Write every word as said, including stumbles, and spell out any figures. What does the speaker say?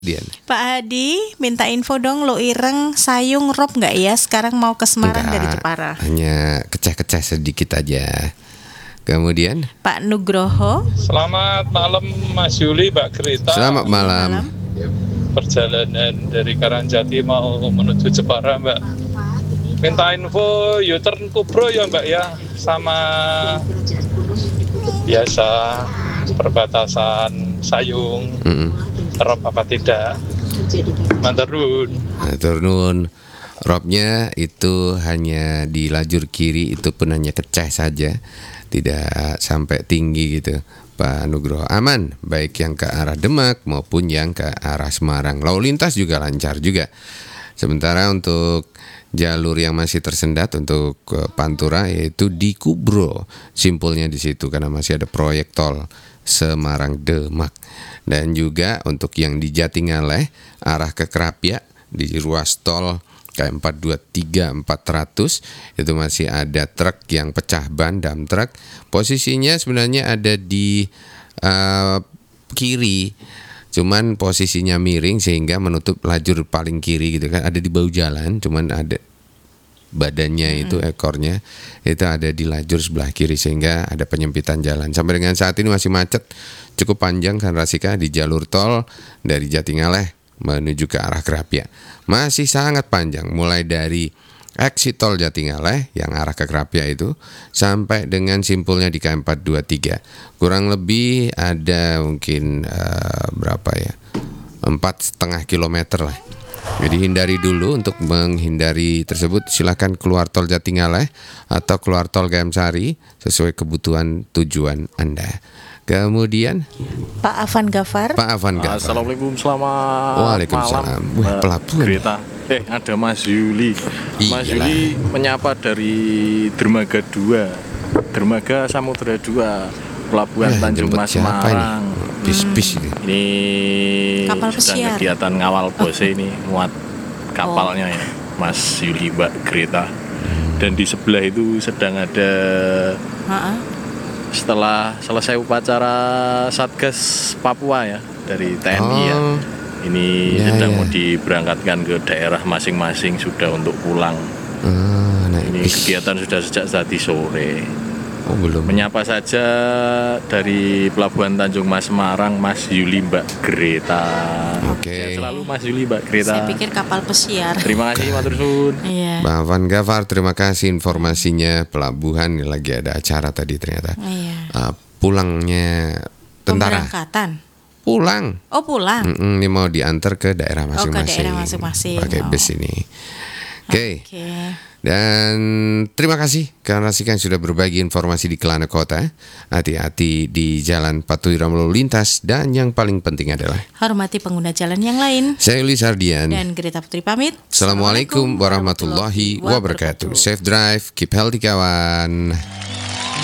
Dian. Pak Hadi, minta info dong, Lo Ireng Sayung rob nggak ya? Sekarang mau ke Semarang Enggak, dari Jepara. hanya keceh-keceh sedikit aja. Kemudian Pak Nugroho. Selamat malam Mas Yuli, Mbak Grita. Selamat Iya, malam. Perjalanan dari Karangjati mau menuju Jepara, Mbak. Minta info U-turn Kubro ya, Mbak ya, sama biasa perbatasan Sayung. Mm-mm. Rob apa tidak? Mantarun. Nah, turun robnya itu hanya di lajur kiri, itu pun hanya keceh saja, tidak sampai tinggi gitu. Pak Nugroho aman, baik yang ke arah Demak maupun yang ke arah Semarang. Lalu lintas juga lancar juga. Sementara untuk jalur yang masih tersendat untuk uh, Pantura yaitu di Kubro, simpulnya di situ karena masih ada proyek tol Semarang Demak. Dan juga untuk yang di Jatingaleh arah ke Krapia di ruas tol K empat dua tiga empat ratus itu masih ada truk yang pecah ban, dump truck. Posisinya sebenarnya ada di uh, kiri, cuman posisinya miring sehingga menutup lajur paling kiri gitu kan, ada di bahu jalan, cuman ada badannya itu, ekornya itu ada di lajur sebelah kiri sehingga ada penyempitan jalan. Sampai dengan saat ini masih macet cukup panjang kan Rasika di jalur tol dari Jatingaleh menuju ke arah Krapia. Masih sangat panjang mulai dari exit tol Jatingaleh yang arah ke Krapia itu sampai dengan simpulnya di K empat dua tiga. Kurang lebih ada mungkin uh, berapa ya? empat setengah kilometer lah. Jadi hindari dulu, untuk menghindari tersebut silakan keluar tol Jatingaleh atau keluar tol Gayam Sari sesuai kebutuhan tujuan Anda. Kemudian Pak Afan Gafar. Pak Afan Gafar. Assalamualaikum, selamat Waalaikumsalam. malam. Wah, pelabuhan. Greta. Eh, ada Mas Yuli. Mas Iyalah. Yuli menyapa dari Dermaga dua, Dermaga Samudra dua, Pelabuhan Eh, Tanjung jemput Mas siapa Semarang. ini? Bis-bis ini. Ini Kapal sedang pesiar. kegiatan ngawal bose ini, muat kapalnya Oh. ya, Mas Yuli, Mbak Greta. Dan di sebelah itu sedang ada, Ha-ha. setelah selesai upacara Satgas Papua ya dari T N I ya. Oh, Ini ya, sedang ya. mau diberangkatkan ke daerah masing-masing, sudah untuk pulang. ah, naik Ini bis. kegiatan sudah sejak tadi sore. Oh, belum. Menyapa saja dari Pelabuhan Tanjung Mas Semarang, Mas Yuli, Mbak Greta. Oke. Sehat selalu Mas Yuli, Mbak Greta. Saya pikir kapal pesiar. Terima kasih matur suwun. Iya. Bang Afan Gafar, terima kasih informasinya. Pelabuhan ini lagi ada acara tadi ternyata. Iya. Uh, pulangnya tentara. Pemberangkatan. Pulang. Oh, pulang. Mm-mm, ini mau diantar ke daerah Oh, ke masing-masing. daerah masing-masing. Pakai Oh. bus ini. Oke. Oke. Dan terima kasih karena Rasika sudah berbagi informasi di Kelana Kota. Hati-hati di jalan, patuhi lalu lintas, dan yang paling penting adalah Hormati pengguna jalan yang lain. saya Yuli Sardian. Dan Greta Putri pamit. Assalamualaikum warahmatullahi wabarakatuh. Safe drive, keep healthy kawan.